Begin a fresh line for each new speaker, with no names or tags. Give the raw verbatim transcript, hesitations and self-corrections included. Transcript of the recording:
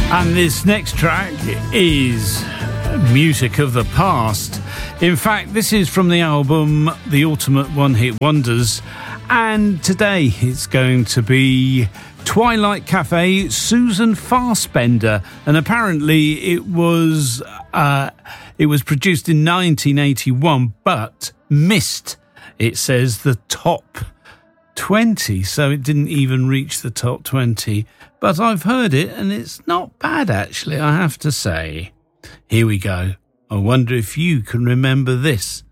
And this next track is music of the past. In fact, this is from the album The Ultimate One Hit Wonders, and today it's going to be Twilight Cafe, Susan Fassbender, and apparently it was uh, it was produced in nineteen eighty-one, but missed, it says, the top twenty, so it didn't even reach the top twenty. But I've heard it, and it's not bad, actually, I have to say. Here we go. I wonder if you can remember this.